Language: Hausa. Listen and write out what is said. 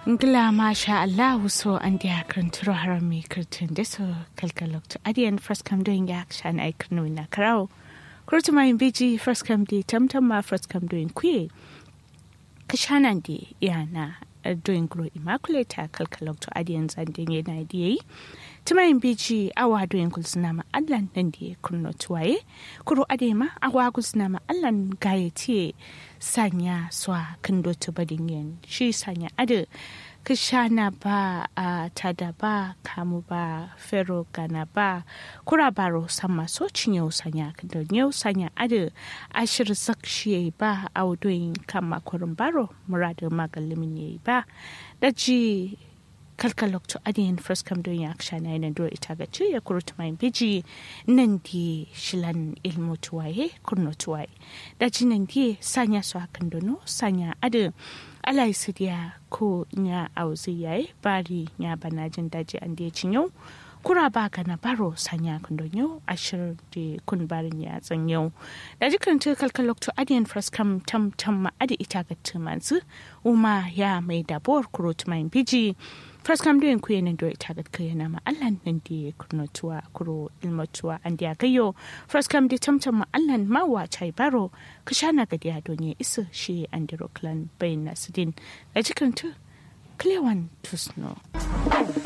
Ngla masha Allah so and ya kranturo harami kurtun deso kalkalok to adian first come doing action I knu na krao. Kurtu my biji first come di tamtam ma first come doing qui. Kashanandi yana doing grow immaculate kalkalok to adian zanding na idea. Tumayin biji awa doing kulsnama allan nandi kunno tuwaye kuro adema awa kulsnama allan gayeti sanya swa kando to badingen shi sanya adu kishana ba tada ba kamu ba fero gana ba kura baro sama so cinyo sanya kando nyau sanya adu ashir zakshi ba awdoyin kama kurun baro muradu magalimin ba daji kalkalok to adiyan first come doing action na yana dole ita ga ya kurutu mai biji nan di shilan ilmu tuwaye kurno tuwaye da jinan di sanya su hakan dono sanya adu alai sidiya ko nya auzi yayi bari nya banajin daji an da cinyo kura ba na baro sanya kan donyo ashir di kun barin ya tsanyo da jikan ta kalkalok to adiyan first come tam ma adi ita ga tumanzu uma ya mai dabor kurutu mai biji first come doing kuyen do ita ga kayana ma Allah nan di kurnotuwa kuro ilmatuwa an dia gayo first come di tamtam ma Allah ma wa chai baro kashana ga dia donye isa shi andiro clan bayin nasudin da jikan ta clear one to snow